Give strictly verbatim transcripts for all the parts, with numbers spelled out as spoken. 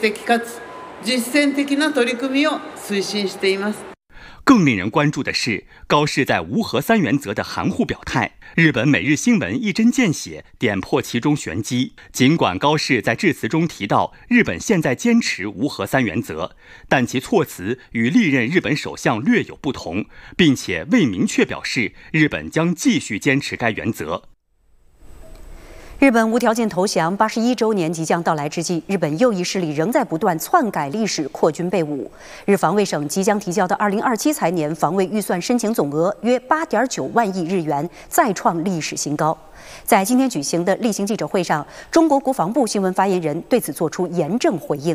的かつ実践的な取り組みを推進しています。 更令人关注的是，高市在无核三原则的含糊表态。日本《每日新闻》一针见血点破其中玄机。尽管高市在致辞中提到日本现在坚持无核三原则，但其措辞与历任日本首相略有不同，并且未明确表示日本将继续坚持该原则。 日本无条件投降八十一周年即将到来之际，日本右翼势力仍在不断篡改历史、扩军备武。日防卫省即将提交的二零二七财年防卫预算申请总额约八点九万亿日元，再创历史新高。在今天举行的例行记者会上，中国国防部新闻发言人对此作出严正回应。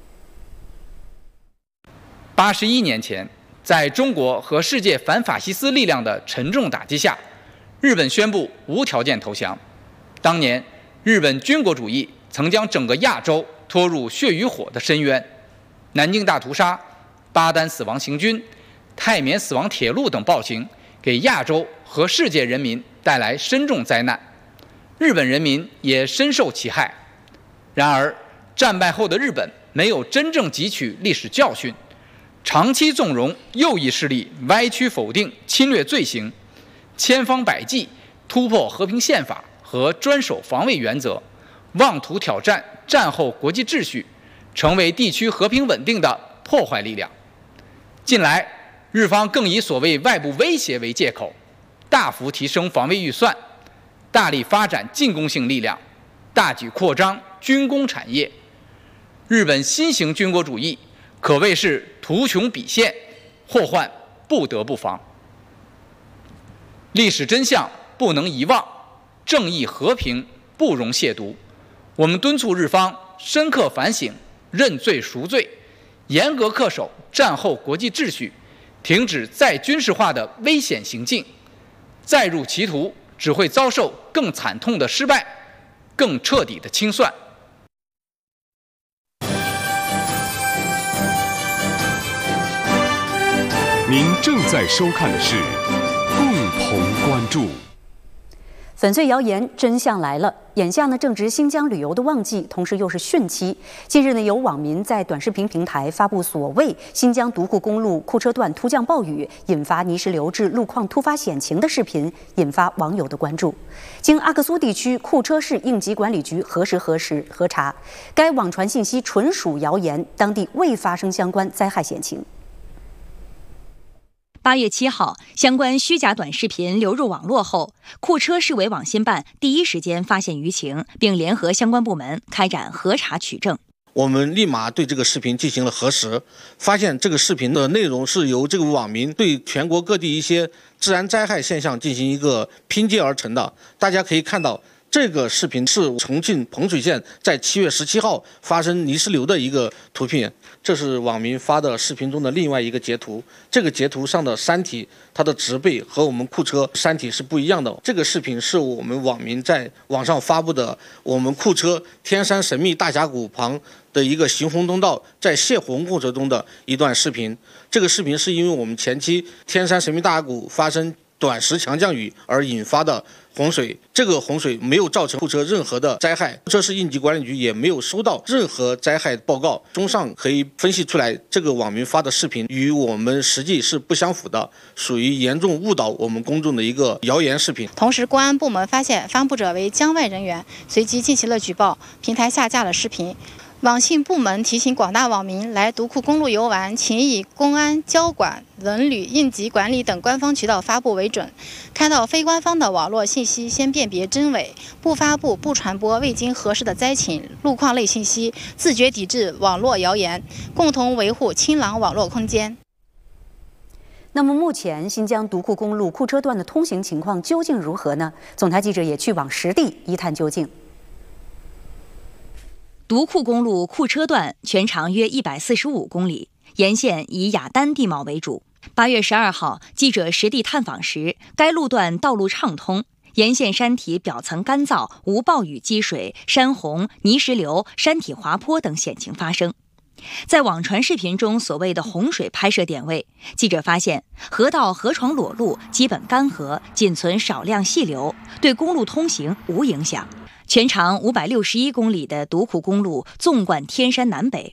八十一年前，在中国和世界反法西斯力量的沉重打击下，日本宣布无条件投降。当年，日本军国主义曾将整个亚洲拖入血与火的深渊，南京大屠杀、巴丹死亡行军、泰缅死亡铁路等暴行，给亚洲和世界人民带来深重灾难，日本人民也深受其害。然而，战败后的日本没有真正汲取历史教训，长期纵容右翼势力歪曲否定侵略罪行，千方百计突破和平宪法和专守防卫原则，妄图挑战战后国际秩序，成为地区和平稳定的破坏力量。近来，日方更以所谓外部威胁为借口，大幅提升防卫预算，大力发展进攻性力量，大举扩张军工产业。日本新型军国主义可谓是图穷匕现，祸患不得不防。历史真相不能遗忘，正义和平不容亵渎。我们敦促日方深刻反省，认罪赎罪，严格恪守战后国际秩序，停止再军事化的危险行径。再入歧途，只会遭受更惨痛的失败，更彻底的清算。 您正在收看的是共同关注。 粉碎谣言，真相来了。眼下呢，正值新疆旅游的旺季，同时又是汛期。近日呢，有网民在短视频平台发布所谓新疆独库公路库车段突降暴雨，引发泥石流致路况突发险情的视频，引发网友的关注。经阿克苏地区库车市应急管理局核实核实核查，该网传信息纯属谣言，当地未发生相关灾害险情。 八月七号，相关虚假短视频流入网络后，库车市委网信办第一时间发现舆情，并联合相关部门开展核查取证。 我们立马对这个视频进行了核实，发现这个视频的内容是由这个网民对全国各地一些自然灾害现象进行一个拼接而成的。大家可以看到，这个视频是重庆彭水县在七月十七号发生泥石流的一个图片，这是网民发的视频中的另外一个截图。这个截图上的山体，它的植被和我们库车山体是不一样的。这个视频是我们网民在网上发布的，我们库车天山神秘大峡谷旁的一个行洪通道在泄洪过程中的一段视频。这个视频是因为我们前期天山神秘大峡谷发生短时强降雨而引发的洪水，这个洪水没有造成库车任何的灾害，这是应急管理局也没有收到任何灾害报告。综上可以分析出来，这个网民发的视频与我们实际是不相符的，属于严重误导我们公众的一个谣言视频。 同时，公安部门发现发布者为疆外人员，随即进行了举报，平台下架了视频。网信部门提醒广大网民来独库公路游玩，请以公安、交管、文旅、应急管理等官方渠道发布为准。看到非官方的网络信息，先辨别真伪，不发布、不传播未经核实的灾情、路况类信息，自觉抵制网络谣言，共同维护清朗网络空间。 那么目前新疆独库公路库车段的通行情况究竟如何呢？总台记者也去往实地一探究竟。 独库公路库车段全长约一百四十五公里，沿线以雅丹地貌为主。八月十二号，记者实地探访时，该路段道路畅通，沿线山体表层干燥，无暴雨积水、山洪、泥石流、山体滑坡等险情发生。在网传视频中所谓的洪水拍摄点位，记者发现河道河床裸露，基本干涸，仅存少量细流，对公路通行无影响。全长五百六十一公里的独库公路纵贯天山南北，